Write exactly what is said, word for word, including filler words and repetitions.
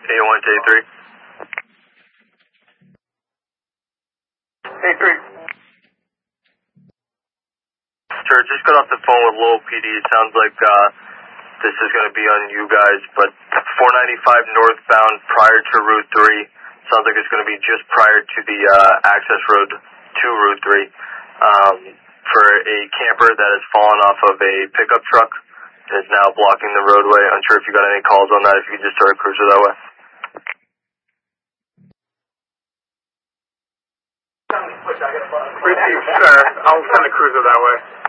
eight one to eight three. eight three. Sir, just got off the phone with Lowell P D. It sounds like uh, this is going to be on you guys, but four ninety-five northbound prior to Route three. Sounds like it's going to be just prior to the uh, access road to Route three. Um, for a camper that has fallen off of a pickup truck and is now blocking the roadway. Unsure if you got any calls on that, if you could just start a cruiser that way. Received, sir. I'll send a cruiser that way.